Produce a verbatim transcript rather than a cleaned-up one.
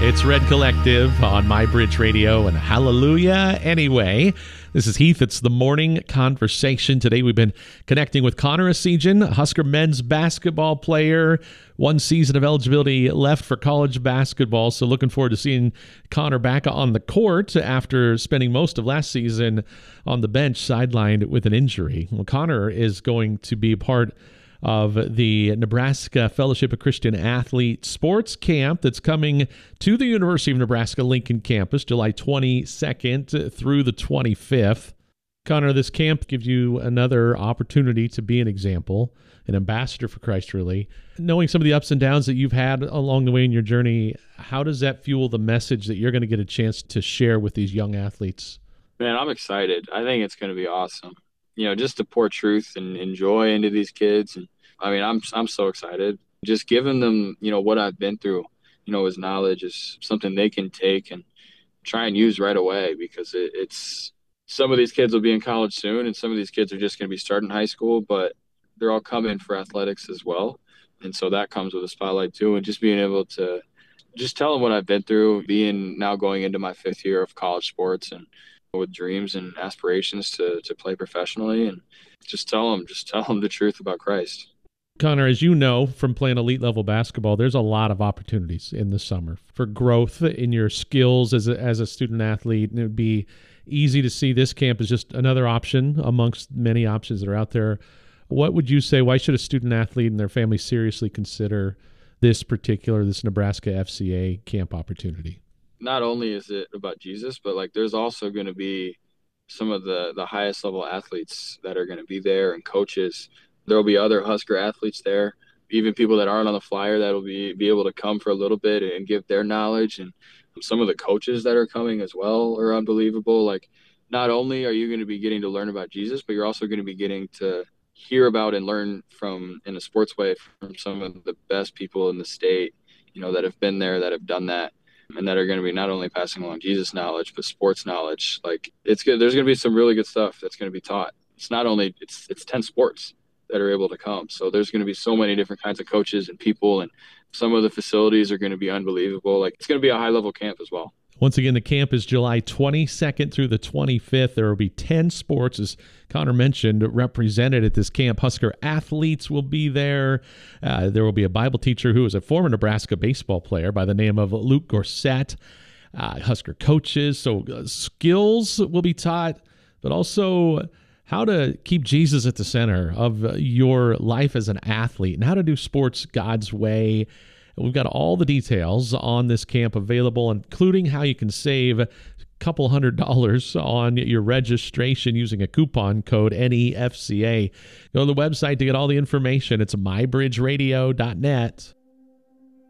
It's Red Collective on My Bridge Radio and Hallelujah Anyway. This is Heath. It's the morning conversation. Today we've been connecting with Connor Essegian, a Husker men's basketball player. One season of eligibility left for college basketball, so looking forward to seeing Connor back on the court after spending most of last season on the bench, sidelined with an injury. Well, Connor is going to be part of the Nebraska Fellowship of Christian Athlete Sports Camp that's coming to the University of Nebraska Lincoln campus July twenty-second through the twenty-fifth. Connor, this camp gives you another opportunity to be an example, an ambassador for Christ, really. Knowing some of the ups and downs that you've had along the way in your journey, how does that fuel the message that you're going to get a chance to share with these young athletes? Man, I'm excited. I think it's going to be awesome. You know, just to pour truth and, and joy into these kids. And I mean, I'm I'm so excited. Just giving them, you know, what I've been through, you know, as knowledge is something they can take and try and use right away, because it, it's some of these kids will be in college soon, and some of these kids are just going to be starting high school, but they're all coming for athletics as well. And so that comes with a spotlight too. And just being able to just tell them what I've been through, being now going into my fifth year of college sports and with dreams and aspirations to to play professionally, and just tell them, just tell them the truth about Christ. Connor, as you know from playing elite level basketball, there's a lot of opportunities in the summer for growth in your skills as a, as a student athlete. And it would be easy to see this camp as just another option amongst many options that are out there. What would you say, why should a student athlete and their family seriously consider this particular, this Nebraska F C A camp opportunity? Not only is it about Jesus, but like there's also going to be some of the, the highest level athletes that are going to be there, and coaches. There will be other Husker athletes there, even people that aren't on the flyer that will be, be able to come for a little bit and give their knowledge. And some of the coaches that are coming as well are unbelievable. Like, not only are you going to be getting to learn about Jesus, but you're also going to be getting to hear about and learn from, in a sports way, from some of the best people in the state, you know, that have been there, that have done that, and that are going to be not only passing along Jesus knowledge, but sports knowledge. Like, it's good. There's going to be some really good stuff that's going to be taught. It's not only, it's, it's ten sports that are able to come. So there's going to be so many different kinds of coaches and people, and some of the facilities are going to be unbelievable. Like, it's going to be a high level camp as well. Once again, the camp is July twenty-second through the twenty-fifth. There will be ten sports, as Connor mentioned, represented at this camp. Husker athletes will be there. Uh, there will be a Bible teacher who is a former Nebraska baseball player by the name of Luke Gorsett. Uh, Husker coaches, so uh, skills will be taught, but also how to keep Jesus at the center of your life as an athlete and how to do sports God's way. We've got all the details on this camp available, including how you can save a couple hundred dollars on your registration using a coupon code N E F C A. Go to the website to get all the information. It's my bridge radio dot net.